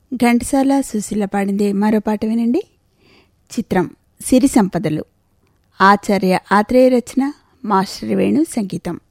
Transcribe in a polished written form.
ఘంటసాల సుశీల పాడిందే మరో పాట వినండి. చిత్రం సిరి సంపదలు. ఆచార్య ఆత్రేయ రచన, మాస్టర్ వేణు సంగీతం.